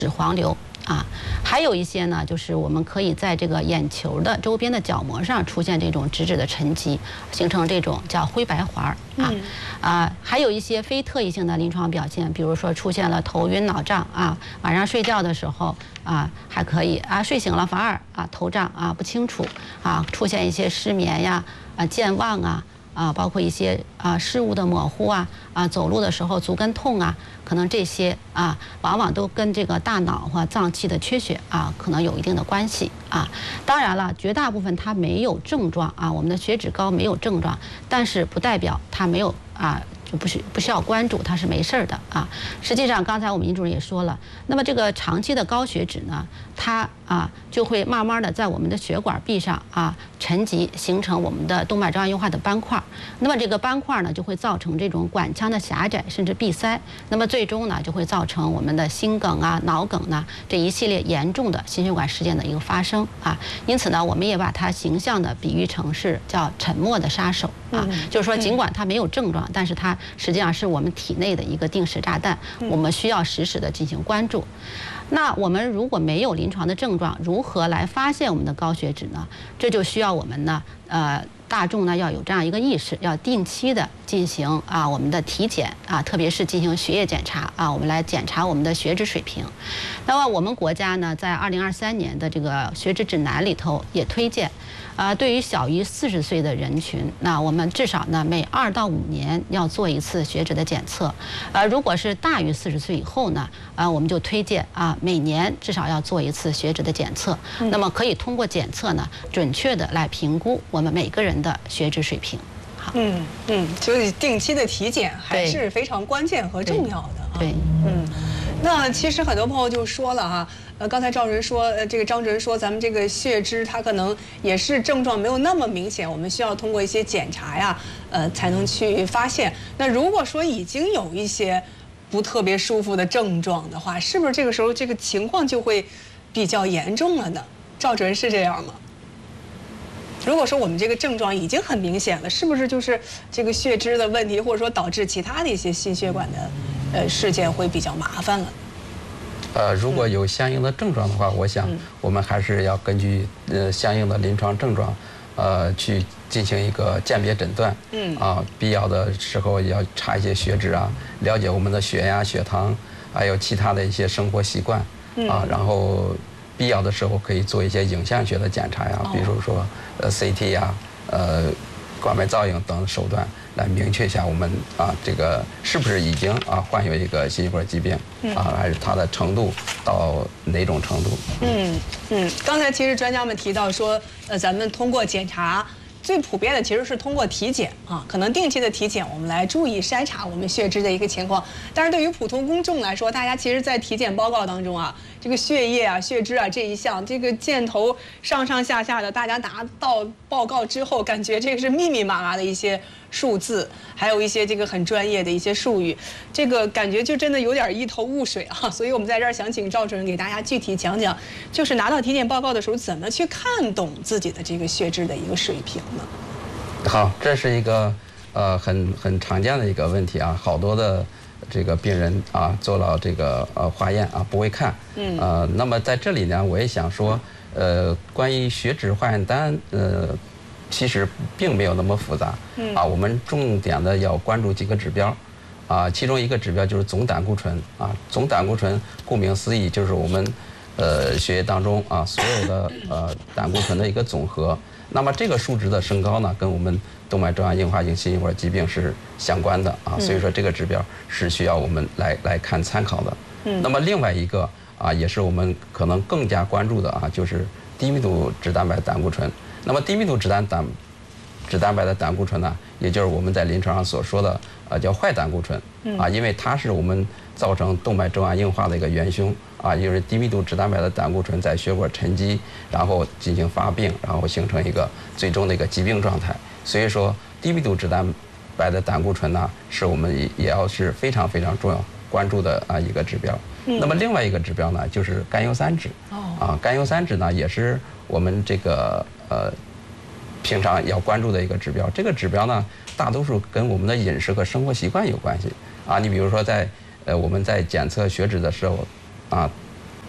脂黄瘤啊，还有一些呢，就是我们可以在这个眼球的周边的角膜上出现这种脂质的沉积，形成这种叫灰白环还有一些非特异性的临床表现，比如说出现了头晕脑胀啊，晚上睡觉的时候还可以睡醒了反而头胀不清楚出现一些失眠呀健忘包括一些事物的模糊走路的时候足跟痛可能这些往往都跟这个大脑或脏器的缺血可能有一定的关系当然了，绝大部分它没有症状我们的血脂高没有症状，但是不代表它没有就不需要关注，它是没事儿的实际上，刚才我们尹主任也说了，那么这个长期的高血脂呢，它就会慢慢的在我们的血管壁上沉积，形成我们的动脉粥样硬化的斑块。那么这个斑块呢，就会造成这种管腔的狭窄，甚至闭塞。那么最终呢，就会造成我们的心梗脑梗这一系列严重的心血管事件的一个发生因此呢，我们也把它形象的比喻成是叫沉默的杀手就是说，尽管它没有症状，但是它实际上是我们体内的一个定时炸弹，我们需要实时的进行关注。那我们如果没有临床的症状，如何来发现我们的高血脂呢？这就需要我们呢，大众呢要有这样一个意识，要定期的进行我们的体检特别是进行血液检查我们来检查我们的血脂水平。那么我们国家呢，在2023年的这个血脂指南里头也推荐，对于小于40岁的人群，那我们至少呢每2到5年要做一次血脂的检测。如果是大于40岁以后呢，我们就推荐每年至少要做一次血脂的检测。那么可以通过检测呢，准确的来评估我们每个人的血脂水平。好， 所以定期的体检还是非常关键和重要的对， 那其实很多朋友就说了刚才张主任说咱们这个血脂它可能也是症状没有那么明显，我们需要通过一些检查呀，才能去发现。那如果说已经有一些不特别舒服的症状的话，是不是这个时候这个情况就会比较严重了呢？赵主任是这样吗？如果说我们这个症状已经很明显了，是不是就是这个血脂的问题，或者说导致其他的一些心血管的事件会比较麻烦了？ 如果有相应的症状的话，我想我们还是要根据相应的临床症状，去进行一个鉴别诊断。必要的时候也要查一些血脂了解我们的血压、血糖，还有其他的一些生活习惯然后必要的时候可以做一些影像学的检查比如说CT 管脉造影等手段来明确一下我们这个是不是已经患有一个心血管疾病还是它的程度到哪种程度？ 刚才其实专家们提到说，咱们通过检查。最普遍的其实是通过体检可能定期的体检，我们来注意筛查我们血脂的一个情况。但是对于普通公众来说，大家其实在体检报告当中这个血液血脂这一项，这个箭头上上下下的，大家拿到报告之后，感觉这个是密密麻麻的一些数字，还有一些这个很专业的一些术语，这个感觉就真的有点一头雾水所以我们在这儿想请赵主任给大家具体讲讲，就是拿到体检报告的时候，怎么去看懂自己的这个血脂的一个水平呢？ 好，这是一个很常见的一个问题好多的这个病人做了这个化验不会看。那么在这里呢，我也想说，关于血脂化验单其实并没有那么复杂我们重点的要关注几个指标其中一个指标就是总胆固醇总胆固醇顾名思义就是我们血液当中所有的胆固醇的一个总和。那么这个数值的升高呢，跟我们动脉粥样硬化性心血管疾病是相关的所以说这个指标是需要我们来看参考的。那么另外一个也是我们可能更加关注的就是低密度脂蛋白胆固醇。那么低密度脂蛋白的胆固醇呢，也就是我们在临床上所说的叫坏胆固醇因为它是我们造成动脉粥样硬化的一个元凶也就是低密度脂蛋白的胆固醇在血管沉积，然后进行发病，然后形成一个最终的一个疾病状态。所以说低密度脂蛋白的胆固醇呢，是我们也要是非常非常重要关注的一个指标。那么另外一个指标呢，就是甘油三酯甘油三酯呢，也是我们这个平常要关注的一个指标。这个指标呢，大多数跟我们的饮食和生活习惯有关系你比如说我们在检测血脂的时候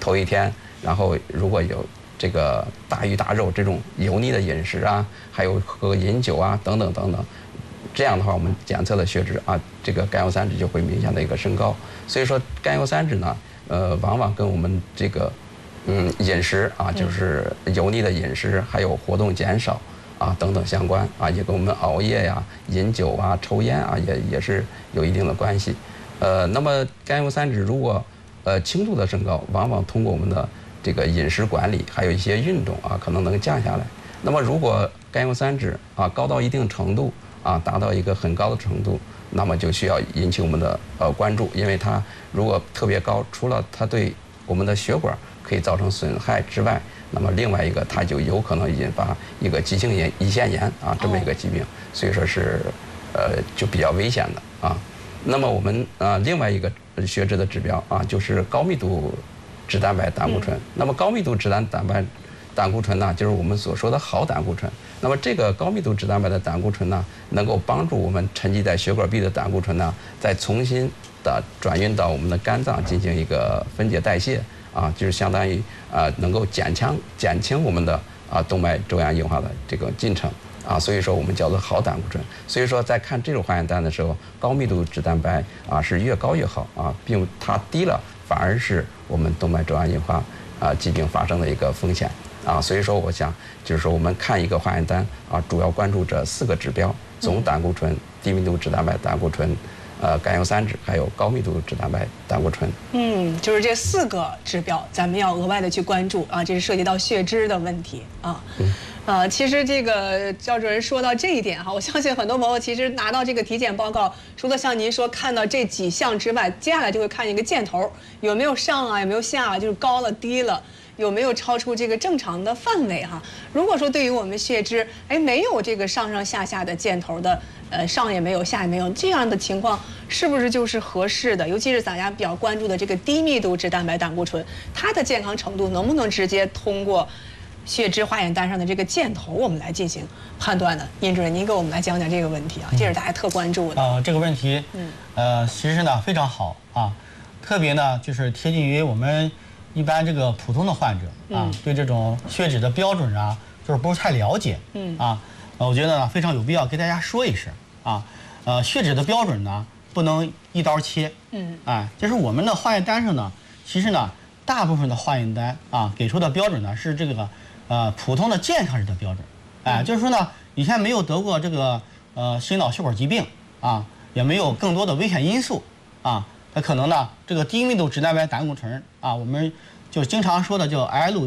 头一天，然后如果有这个大鱼大肉这种油腻的饮食啊，还有喝饮酒啊等等等等，这样的话我们检测的血脂啊，这个甘油三酯就会明显的一个升高。所以说甘油三酯呢，往往跟我们这个饮食啊，就是油腻的饮食，还有活动减少啊等等相关啊，也跟我们熬夜呀、饮酒啊、抽烟啊也是有一定的关系。那么甘油三酯如果轻度的升高，往往通过我们的这个饮食管理，还有一些运动啊，可能能降下来。那么如果甘油三酯啊高到一定程度啊，达到一个很高的程度，那么就需要引起我们的关注，因为它如果特别高，除了它对我们的血管可以造成损害之外，那么另外一个它就有可能引发一个急性胰腺炎啊这么一个疾病，所以说是就比较危险的啊。那么我们另外一个血脂的指标啊，就是高密度脂蛋白胆固醇。那么高密度脂胆固醇呢，就是我们所说的好胆固醇。那么这个高密度脂蛋白的胆固醇呢，能够帮助我们沉积在血管壁的胆固醇呢，再重新的转运到我们的肝脏进行一个分解代谢啊，就是相当于能够减轻我们的动脉粥样硬化的这个进程啊，所以说我们叫做好胆固醇。所以说在看这种化验单的时候，高密度脂蛋白啊是越高越好啊，并它低了反而是我们动脉粥样硬化疾病发生的一个风险啊。所以说我想就是说我们看一个化验单啊，主要关注这4个指标：总胆固醇、低密度脂蛋白胆固醇、甘油三酯，还有高密度脂蛋白胆固醇。 就是这4个指标，咱们要额外的去关注啊，这是涉及到血脂的问题啊。其实这个赵主任说到这一点哈，我相信很多朋友其实拿到这个体检报告，除了像您说看到这几项之外，接下来就会看一个箭头，有没有上啊，有没有下啊，就是高了低了。有没有超出这个正常的范围哈？如果说对于我们血脂，没有这个上上下下的箭头的，上也没有，下也没有这样的情况，是不是就是合适的？尤其是大家比较关注的这个低密度脂蛋白胆固醇，它的健康程度能不能直接通过血脂化验单上的这个箭头我们来进行判断呢？殷主任，您给我们来讲讲这个问题啊，这是大家特关注的。 这个问题，其实呢非常好啊，特别呢就是贴近于我们一般这个普通的患者啊，对这种血脂的标准啊，就是不是太了解，我觉得呢非常有必要给大家说一声啊，血脂的标准呢不能一刀切，就是我们的化验单上呢，其实呢大部分的化验单啊给出的标准呢是这个普通的健康人的标准，就是说呢以前没有得过这个心脑血管疾病啊，也没有更多的危险因素啊。那可能呢，这个低密度脂蛋白胆固醇啊，我们就经常说的叫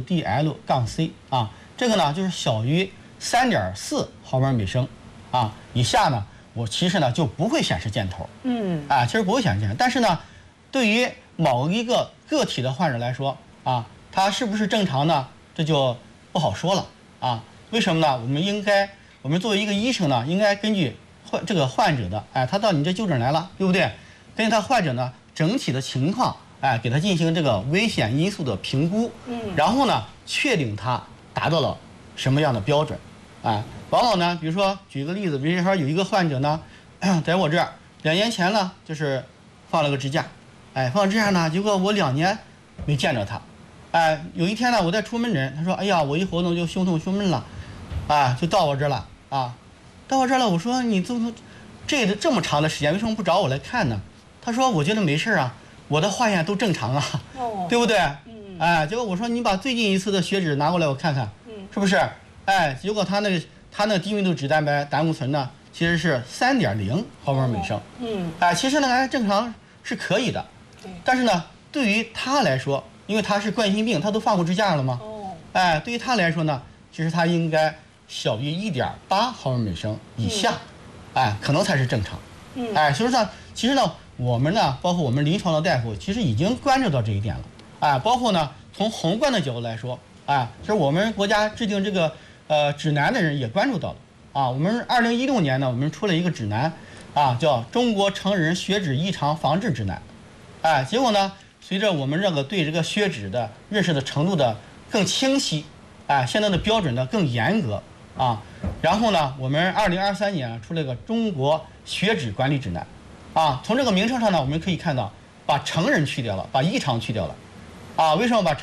LDL-C 啊，这个呢就是小于3.4毫摩尔每升啊，以下呢，我其实呢就不会显示箭头，其实不会显示箭头。但是呢，对于某一个个体的患者来说啊，他是不是正常呢？这就不好说了啊。为什么呢？我们作为一个医生呢，应该根据这个患者的，他到你这就诊来了，对不对？根据他患者呢整体的情况，给他进行这个危险因素的评估，然后呢确定他达到了什么样的标准，往往呢，比如说举个例子，比如说有一个患者呢，在我这儿2年前呢就是放了个支架，放支架呢，结果我2年没见着他，有一天呢我在出门诊，他说，哎呀，我一活动就胸痛胸闷了，就到我这儿了到我这儿了，我说你这么长的时间为什么不找我来看呢？他说我觉得没事啊，我的化验都正常啊，对不对？结果我说你把最近一次的血脂拿过来我看看，是不是？结果他那低密度脂蛋白胆固醇呢，其实是3.0毫摩尔每升，其实呢正常是可以的，但是呢对于他来说，因为他是冠心病，他都放过支架了嘛，对于他来说呢，其实他应该小于1.8毫摩尔每升以下，可能才是正常，所以说其实呢。我们呢，包括我们临床的大夫，其实已经关注到这一点了，包括呢，从宏观的角度来说，其实我们国家制定这个指南的人也关注到了，我们2016年呢，我们出了一个指南，叫《中国成人血脂异常防治指南》，结果呢，随着我们这个对这个血脂的认识的程度的更清晰，现在的标准呢更严格，然后呢，我们2023年出了一个《中国血脂管理指南》。从这个名称上呢，我们可以看到，把成人去掉了，把异常去掉了，为什么把成